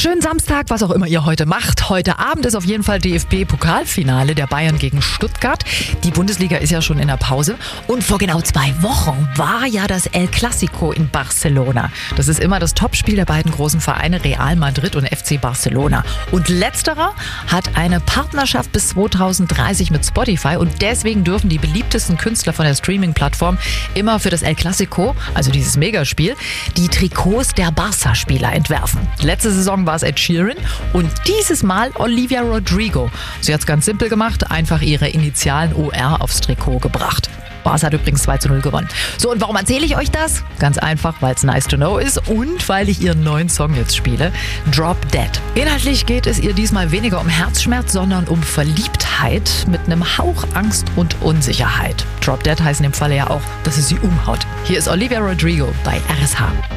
Schönen Samstag, was auch immer ihr heute macht. Heute Abend ist auf jeden Fall DFB-Pokalfinale der Bayern gegen Stuttgart. Die Bundesliga ist ja schon in der Pause. Und vor genau 2 Wochen war ja das El Clasico in Barcelona. Das ist immer das Topspiel der beiden großen Vereine Real Madrid und FC Barcelona. Und letzterer hat eine Partnerschaft bis 2030 mit Spotify. Und deswegen dürfen die beliebtesten Künstler von der Streaming-Plattform immer für das El Clasico, also dieses Megaspiel, die Trikots der Barca-Spieler entwerfen. Letzte Saison war es Ed Sheeran und dieses Mal Olivia Rodrigo. Sie hat es ganz simpel gemacht, einfach ihre Initialen OR aufs Trikot gebracht. Barca hat übrigens 2:0 gewonnen. So, und warum erzähle ich euch das? Ganz einfach, weil es nice to know ist und weil ich ihren neuen Song jetzt spiele, Drop Dead. Inhaltlich geht es ihr diesmal weniger um Herzschmerz, sondern um Verliebtheit mit einem Hauch Angst und Unsicherheit. Drop Dead heißt in dem Falle ja auch, dass es sie umhaut. Hier ist Olivia Rodrigo bei RSH.